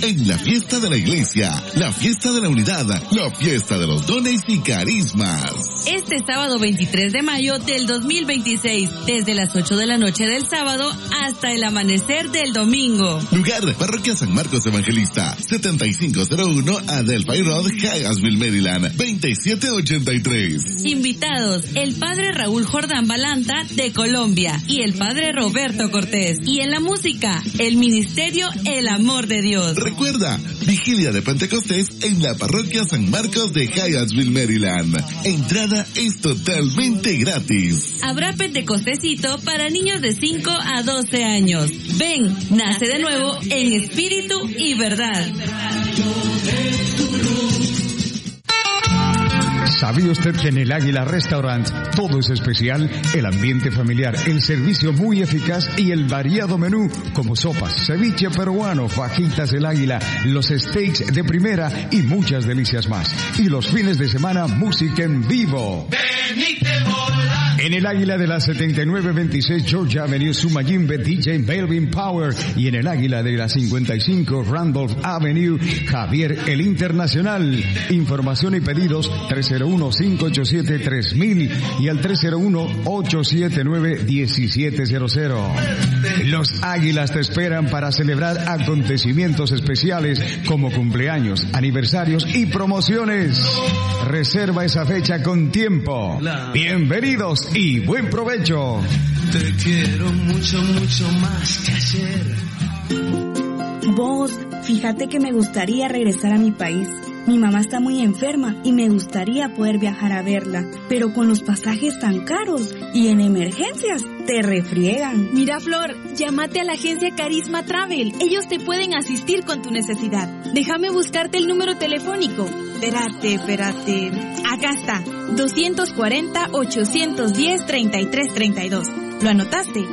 en la fiesta de la iglesia, la fiesta de la unidad, la fiesta de los dones y carismas. Este sábado 23 de mayo del 2026, desde las 8 de la noche del sábado hasta el amanecer del domingo. Lugar, Parroquia San Marcos Evangelista, 7501 Adelphi Road, Hyattsville, Maryland, 2783. Invitados, el Padre Raúl Jordán Balanta de Colombia y el Padre Roberto Cortés. Y en la música, el ministerio El Amor de Dios. Recuerda, vigilia de Pentecostés en la Parroquia San Marcos de Hyattsville, Maryland. Entrada es totalmente gratis. Habrá Pentecostecito para niños de 5 a 12 años. Ven, nace de nuevo en espíritu y verdad. ¿Sabía usted que en el Águila Restaurant todo es especial? El ambiente familiar, el servicio muy eficaz y el variado menú como sopas, ceviche peruano, fajitas del Águila, los steaks de primera y muchas delicias más. Y los fines de semana, música en vivo. En el Águila de la 7926 George Avenue, Sumayimbe, DJ Melvin Power. Y en el Águila de la 55 Randolph Avenue, Javier el Internacional. Información y pedidos 301-587-3000 y al 301-879-1700. Los Águilas te esperan para celebrar acontecimientos especiales como cumpleaños, aniversarios y promociones. Reserva esa fecha con tiempo. Bienvenidos y buen provecho. Te quiero mucho, mucho más que ayer. Vos, fíjate que me gustaría regresar a mi país. Mi mamá está muy enferma y me gustaría poder viajar a verla, pero con los pasajes tan caros y en emergencias te refriegan. Mira, Flor, llámate a la agencia Carisma Travel. Ellos te pueden asistir con tu necesidad. Déjame buscarte el número telefónico. Espérate. Acá está, 240-810-3332. ¿Lo anotaste?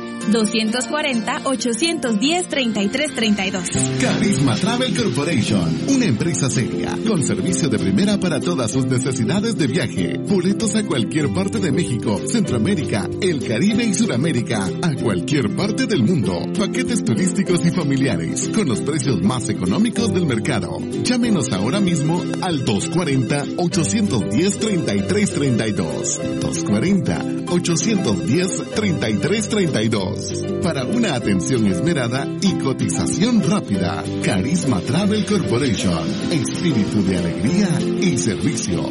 240-810-3332. Carisma Travel Corporation, una empresa seria, con servicio de primera para todas sus necesidades de viaje. Boletos a cualquier parte de México, Centroamérica, el Caribe y Sudamérica, a cualquier parte del mundo. Paquetes turísticos y familiares, con los precios más económicos del mercado. Llámenos ahora mismo al 240-810-3332. 240-810-3332. Para una atención esmerada y cotización rápida, Carisma Travel Corporation, espíritu de alegría y servicio.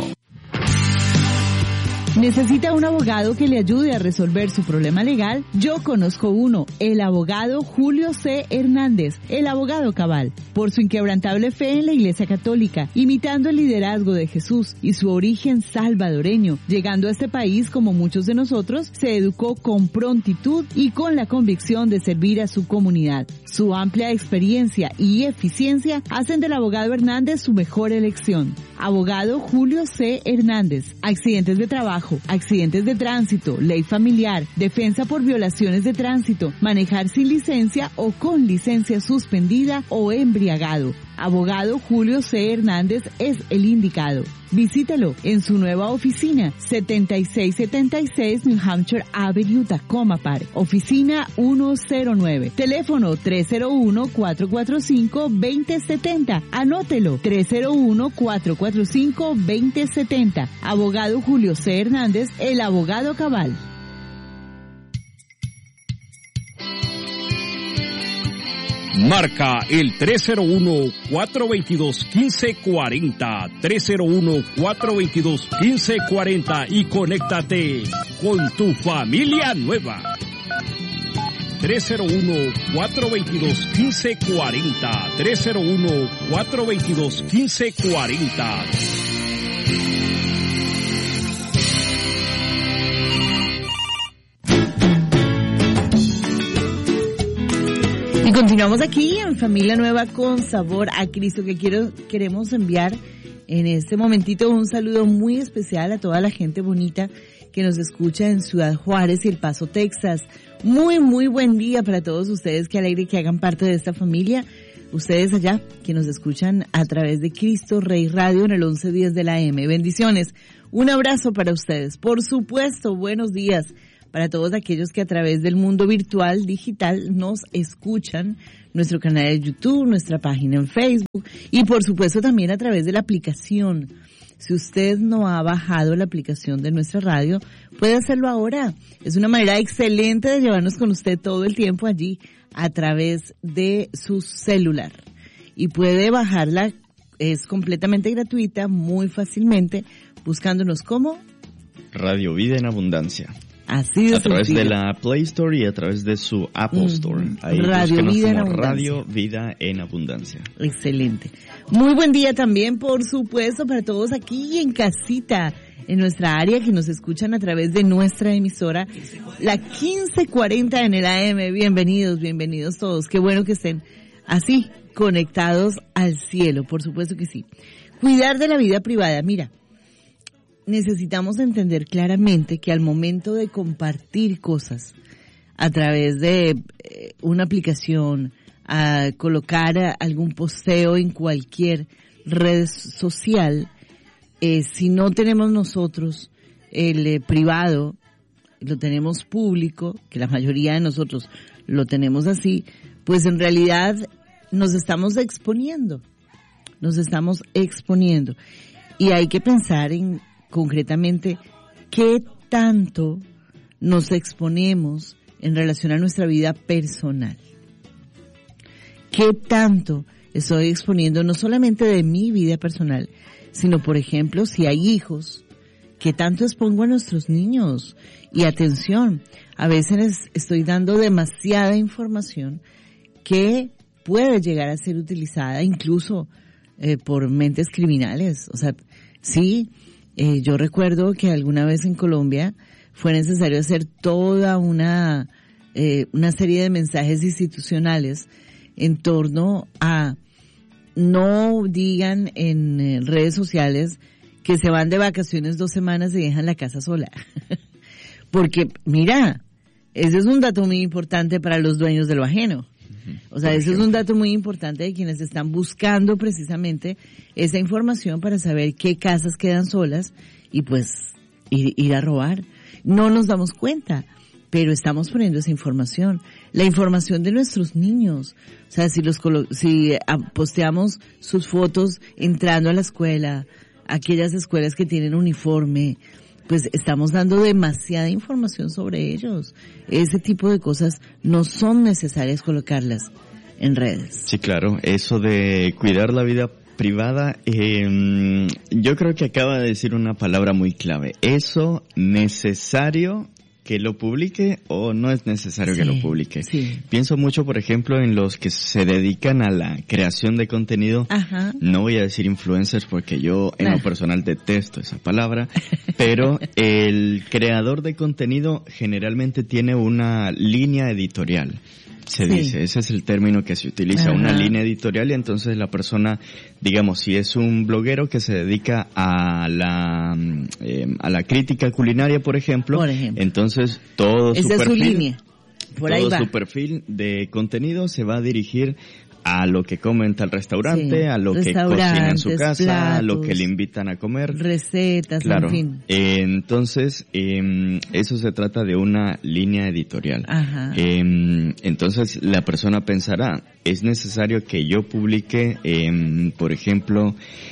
¿Necesita un abogado que le ayude a resolver su problema legal? Yo conozco uno, el abogado Julio C. Hernández, el abogado cabal. Por su inquebrantable fe en la Iglesia Católica, imitando el liderazgo de Jesús y su origen salvadoreño, llegando a este país como muchos de nosotros, se educó con prontitud y con la convicción de servir a su comunidad. Su amplia experiencia y eficiencia hacen del abogado Hernández su mejor elección. Abogado Julio C. Hernández. Accidentes de trabajo, accidentes de tránsito, ley familiar, defensa por violaciones de tránsito, manejar sin licencia o con licencia suspendida o embriagado. Abogado Julio C. Hernández es el indicado. Visítelo en su nueva oficina, 7676 New Hampshire Avenue, Tacoma Park. Oficina 109. Teléfono 301-445-2070. Anótelo, 301-445-2070. Abogado Julio C. Hernández, el abogado cabal. Marca el 301-422-1540, 301-422-1540 y conéctate con tu familia nueva. 301-422-1540, 301-422-1540. Y continuamos aquí en Familia Nueva con Sabor a Cristo, que queremos enviar en este momentito un saludo muy especial a toda la gente bonita que nos escucha en Ciudad Juárez y El Paso, Texas. Muy, muy buen día para todos ustedes, qué alegre que hagan parte de esta familia. Ustedes allá que nos escuchan a través de Cristo Rey Radio en el 1110 de la AM. Bendiciones, un abrazo para ustedes. Por supuesto, buenos días para todos aquellos que a través del mundo virtual, digital, nos escuchan, nuestro canal de YouTube, nuestra página en Facebook y por supuesto también a través de la aplicación. Si usted no ha bajado la aplicación de nuestra radio, puede hacerlo ahora. Es una manera excelente de llevarnos con usted todo el tiempo allí a través de su celular. Y puede bajarla, es completamente gratuita, muy fácilmente, buscándonos como Radio Vida en Abundancia. Así de a través sencillo. de la Play Store y a través de su Apple Store. Ahí Radio búsquenos Vida en como Abundancia. Radio Vida en Abundancia. Excelente. Muy buen día también, por supuesto, para todos aquí en casita, en nuestra área que nos escuchan a través de nuestra emisora, la 1540 en el AM. Bienvenidos todos. Qué bueno que estén así, conectados al cielo, por supuesto que sí. Cuidar de la vida privada, mira. Necesitamos entender claramente que al momento de compartir cosas a través de una aplicación, a colocar algún posteo en cualquier red social, si no tenemos nosotros el privado, lo tenemos público, que la mayoría de nosotros lo tenemos así, pues en realidad nos estamos exponiendo. Y hay que pensar en concretamente, ¿qué tanto nos exponemos en relación a nuestra vida personal? ¿Qué tanto estoy exponiendo no solamente de mi vida personal, sino, por ejemplo, si hay hijos, qué tanto expongo a nuestros niños? Y atención, a veces estoy dando demasiada información que puede llegar a ser utilizada incluso por mentes criminales. O sea, sí. Yo recuerdo que alguna vez en Colombia fue necesario hacer toda una serie de mensajes institucionales en torno a no digan en redes sociales que se van de vacaciones 2 semanas y dejan la casa sola. Porque, mira, ese es un dato muy importante para los dueños de lo ajeno. O sea, ese es un dato muy importante de quienes están buscando precisamente esa información para saber qué casas quedan solas y pues ir a robar. No nos damos cuenta, pero estamos poniendo esa información. La información de nuestros niños. O sea, si posteamos sus fotos entrando a la escuela, aquellas escuelas que tienen uniforme, pues estamos dando demasiada información sobre ellos. Ese tipo de cosas no son necesarias colocarlas en redes. Sí, claro. Eso de cuidar la vida privada, yo creo que acaba de decir una palabra muy clave. ¿Eso necesario que lo publique o no es necesario que lo publique? Sí. Pienso mucho, por ejemplo, en los que se dedican a la creación de contenido. Ajá. No voy a decir influencers porque yo en lo personal detesto esa palabra, pero el creador de contenido generalmente tiene una línea editorial. Se dice, ese es el término que se utiliza, una línea editorial, y entonces la persona, digamos, si es un bloguero que se dedica a la crítica culinaria, por ejemplo, entonces todo su perfil, su línea. Por ahí va. Su perfil de contenido se va a dirigir a lo que come en tal restaurante, a lo que cocina en su casa, platos, a lo que le invitan a comer. Recetas, claro. En fin. Entonces, eso se trata de una línea editorial. Ajá. Entonces, la persona pensará, ¿es necesario que yo publique, por ejemplo,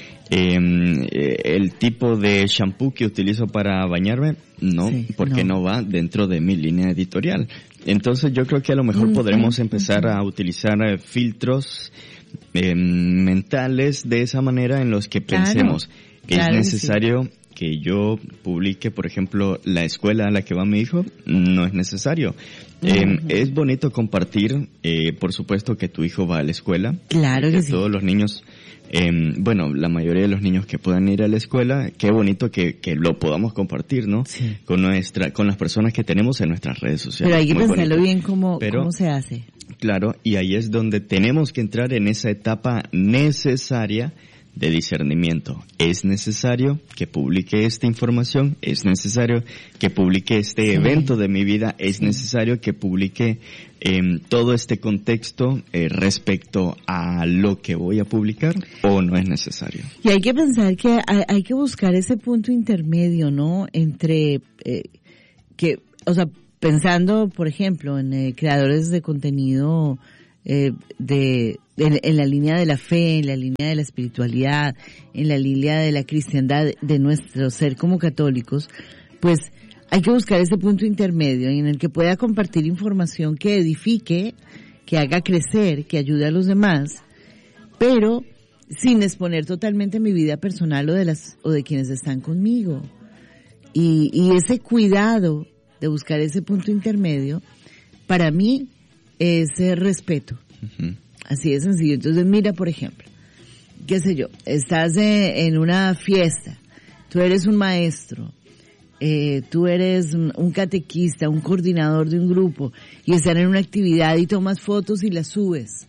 el tipo de shampoo que utilizo para bañarme? No, porque no va dentro de mi línea editorial. Entonces yo creo que a lo mejor podremos empezar a utilizar filtros mentales de esa manera en los que pensemos, ¿es necesario que yo publique, por ejemplo, la escuela a la que va mi hijo? No es necesario. Es bonito compartir, por supuesto, que tu hijo va a la escuela. Claro que sí. Todos los niños, bueno, la mayoría de los niños que puedan ir a la escuela, qué bonito que lo podamos compartir, ¿no? Sí. Con las personas que tenemos en nuestras redes sociales. Pero hay que Muy pensarlo bonito. bien cómo se hace. Claro, y ahí es donde tenemos que entrar en esa etapa necesaria de discernimiento. ¿Es necesario que publique esta información? ¿Es necesario que publique este evento de mi vida? ¿Es necesario que publique todo este contexto respecto a lo que voy a publicar? ¿O no es necesario? Y hay que pensar que hay que buscar ese punto intermedio, ¿no? Entre pensando, por ejemplo, en creadores de contenido en la línea de la fe, en la línea de la espiritualidad, en la línea de la cristiandad, de nuestro ser como católicos, pues hay que buscar ese punto intermedio en el que pueda compartir información que edifique, que haga crecer, que ayude a los demás, pero sin exponer totalmente mi vida personal o de quienes están conmigo. Y ese cuidado de buscar ese punto intermedio, para mí, es respeto. Uh-huh. Así de sencillo. Entonces, mira, por ejemplo, qué sé yo, estás en una fiesta, tú eres un maestro, tú eres un catequista, un coordinador de un grupo, y están en una actividad y tomas fotos y las subes.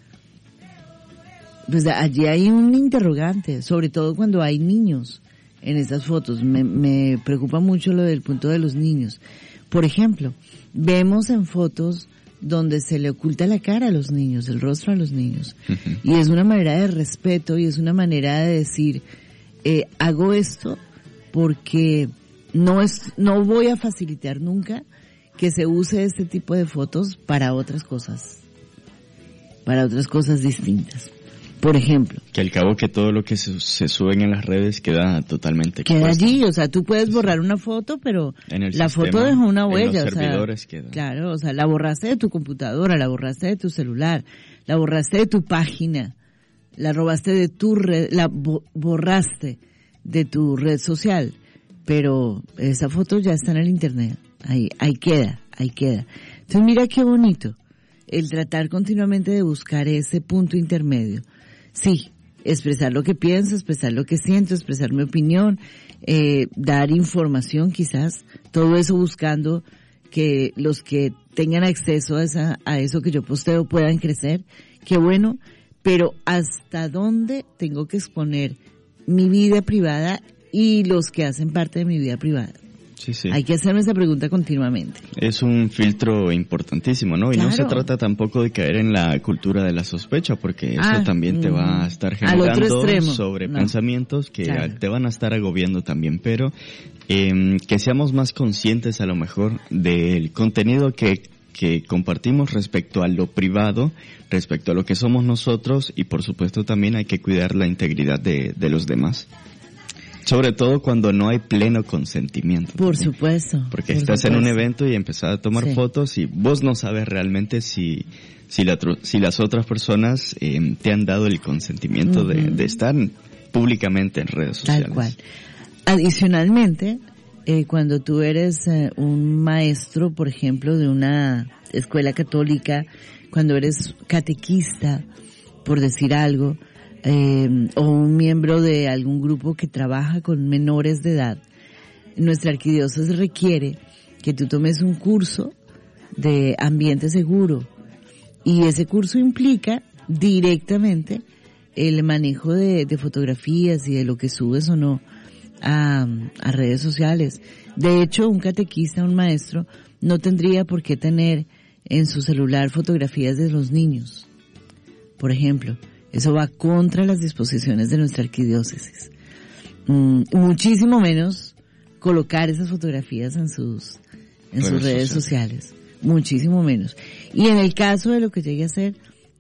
Pues allí hay un interrogante, sobre todo cuando hay niños en esas fotos. Me preocupa mucho lo del punto de los niños. Por ejemplo, vemos en fotos donde se le oculta la cara a los niños, el rostro a los niños. Uh-huh. Y es una manera de respeto y es una manera de decir, hago esto porque no voy a facilitar nunca que se use este tipo de fotos para otras cosas distintas. Por ejemplo. Que al cabo que todo lo que se suben en las redes queda totalmente expuesto. Queda allí, o sea, tú puedes borrar una foto, pero la foto dejó una huella. En los servidores queda. Claro, o sea, la borraste de tu computadora, la borraste de tu celular, la borraste de tu página, la robaste de tu red, borraste de tu red social, pero esa foto ya está en el internet, ahí queda. Entonces mira qué bonito el tratar continuamente de buscar ese punto intermedio. Sí, expresar lo que pienso, expresar lo que siento, expresar mi opinión, dar información quizás, todo eso buscando que los que tengan acceso a eso que yo posteo puedan crecer, qué bueno, pero ¿hasta dónde tengo que exponer mi vida privada y los que hacen parte de mi vida privada? Sí. Hay que hacerme esa pregunta continuamente. Es un filtro importantísimo, ¿no? Y claro. No se trata tampoco de caer en la cultura de la sospecha, porque eso también te va a estar generando pensamientos que te van a estar agobiando también, pero que seamos más conscientes a lo mejor del contenido que compartimos respecto a lo privado, respecto a lo que somos nosotros, y por supuesto también hay que cuidar la integridad de los demás. Sobre todo cuando no hay pleno consentimiento. Por supuesto. Porque estás en un evento y empezás a tomar fotos y vos no sabes realmente si las otras personas te han dado el consentimiento de estar públicamente en redes sociales. Tal cual. Adicionalmente, cuando tú eres un maestro, por ejemplo, de una escuela católica, cuando eres catequista, por decir algo, o un miembro de algún grupo que trabaja con menores de edad, nuestra arquidiócesis requiere que tú tomes un curso de ambiente seguro, y ese curso implica directamente el manejo de fotografías y de lo que subes o no a redes sociales. De hecho, un catequista, un maestro, no tendría por qué tener en su celular fotografías de los niños, por ejemplo. Eso va contra las disposiciones de nuestra arquidiócesis. Muchísimo menos colocar esas fotografías en sus redes sociales. Muchísimo menos. Y en el caso de lo que llegue a ser,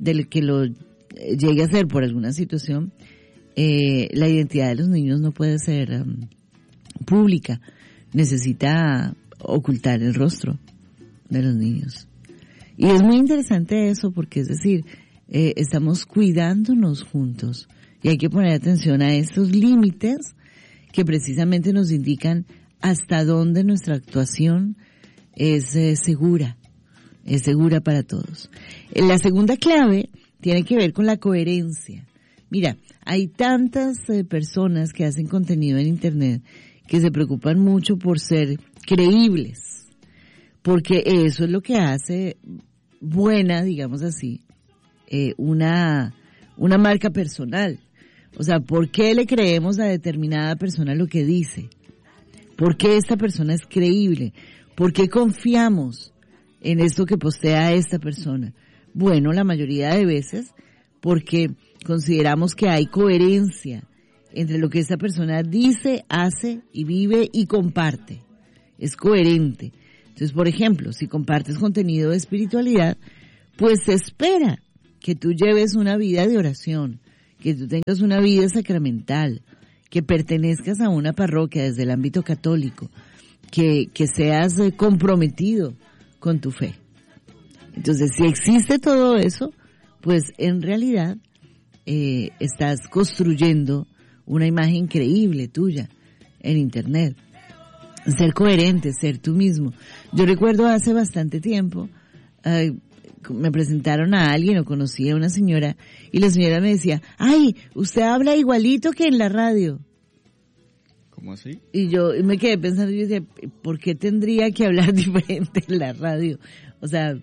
por alguna situación, la identidad de los niños no puede ser pública. Necesita ocultar el rostro de los niños. Y es muy interesante eso, porque es decir, estamos cuidándonos juntos y hay que poner atención a estos límites que precisamente nos indican hasta dónde nuestra actuación es segura para todos. La segunda clave tiene que ver con la coherencia. Mira, hay tantas personas que hacen contenido en internet que se preocupan mucho por ser creíbles, porque eso es lo que hace buena, digamos así, una marca personal. O sea, ¿por qué le creemos a determinada persona lo que dice? ¿Por qué esta persona es creíble? ¿Por qué confiamos en esto que postea esta persona? Bueno, la mayoría de veces porque consideramos que hay coherencia entre lo que esta persona dice, hace y vive y comparte. Es coherente. Entonces, por ejemplo, si compartes contenido de espiritualidad, pues se espera que tú lleves una vida de oración, que tú tengas una vida sacramental, que pertenezcas a una parroquia desde el ámbito católico, que seas comprometido con tu fe. Entonces, si existe todo eso, pues en realidad estás construyendo una imagen increíble tuya en Internet. Ser coherente, ser tú mismo. Yo recuerdo hace bastante tiempo, me presentaron a alguien o conocí a una señora y la señora me decía, ¡ay, usted habla igualito que en la radio! ¿Cómo así? Y yo me quedé pensando, yo decía, ¿por qué tendría que hablar diferente en la radio? O sea,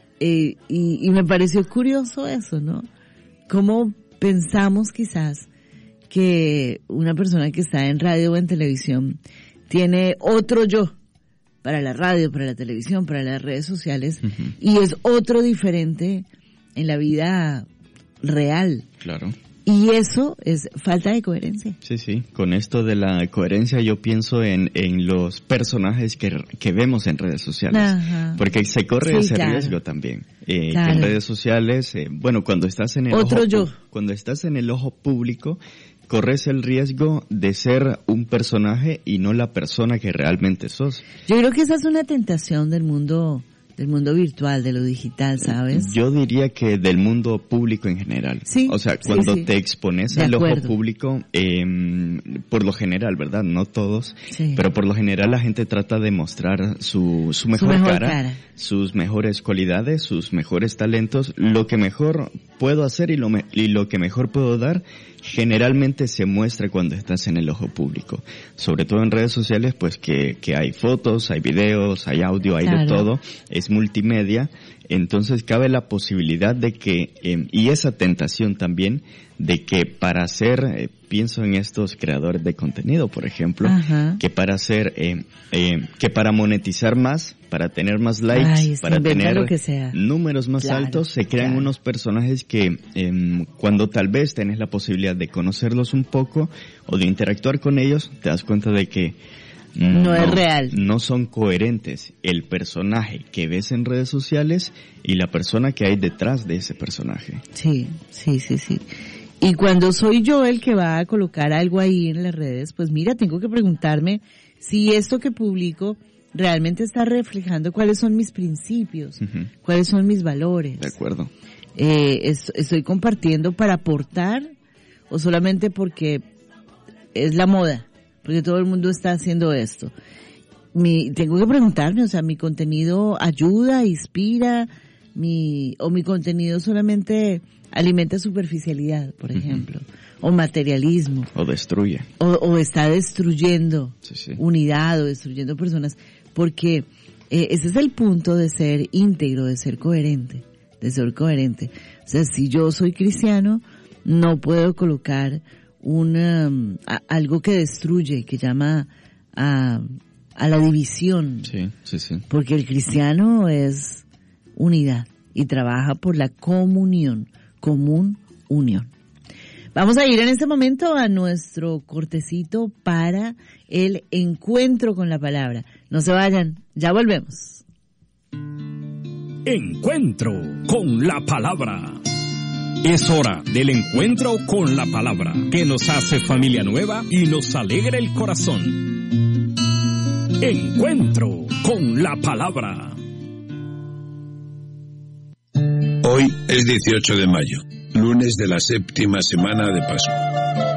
y me pareció curioso eso, ¿no? Cómo pensamos quizás que una persona que está en radio o en televisión tiene otro yo para la radio, para la televisión, para las redes sociales, y es otro diferente en la vida real. Claro. Y eso es falta de coherencia. Sí, sí. Con esto de la coherencia yo pienso en los personajes que vemos en redes sociales. Ajá. Porque se corre ese riesgo también. Claro. En redes sociales, cuando estás en el cuando estás en el ojo público, corres el riesgo de ser un personaje y no la persona que realmente sos. Yo creo que esa es una tentación del mundo virtual, de lo digital, ¿sabes? Yo diría que del mundo público en general. Sí. O sea, cuando te expones al ojo público, por lo general, ¿verdad? No todos, pero por lo general la gente trata de mostrar su mejor cara, sus mejores cualidades, sus mejores talentos, lo que mejor puedo hacer y lo que mejor puedo dar. Generalmente se muestra cuando estás en el ojo público, sobre todo en redes sociales, pues que hay fotos, hay videos, hay audio, hay de todo, es multimedia, entonces cabe la posibilidad de que, y esa tentación también, de que para hacer, pienso en estos creadores de contenido, por ejemplo, que para hacer, que para monetizar más, para tener más likes, para tener números más altos, se crean unos personajes que cuando tal vez tenés la posibilidad de conocerlos un poco o de interactuar con ellos, te das cuenta de que no es real. No son coherentes el personaje que ves en redes sociales y la persona que hay detrás de ese personaje. Sí. Y cuando soy yo el que va a colocar algo ahí en las redes, pues mira, tengo que preguntarme si esto que publico realmente está reflejando cuáles son mis principios, cuáles son mis valores. De acuerdo. Estoy compartiendo para aportar o solamente porque es la moda, porque todo el mundo está haciendo esto. Tengo que preguntarme, o sea, mi contenido ayuda, inspira, mi contenido solamente alimenta superficialidad, por ejemplo, o materialismo. O destruye. O está destruyendo unidad o destruyendo personas, porque ese es el punto de ser íntegro, de ser coherente. O sea, si yo soy cristiano, no puedo colocar algo que destruye, que llama a la división. Sí. Porque el cristiano es unidad y trabaja por la común unión. Vamos a ir en este momento a nuestro cortecito para el encuentro con la palabra. No se vayan, ya volvemos. Encuentro con la palabra. Es hora del encuentro con la palabra, que nos hace familia nueva y nos alegra el corazón. Encuentro con la palabra. Hoy es 18 de mayo, lunes de la 7ª semana de Pascua.